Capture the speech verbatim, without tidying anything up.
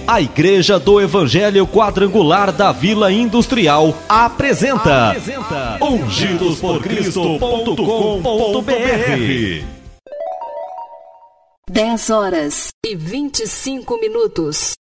A Igreja do Evangelho Quadrangular da Vila Industrial apresenta, apresenta ungidos por cristo ponto com ponto br. dez horas e vinte e cinco minutos.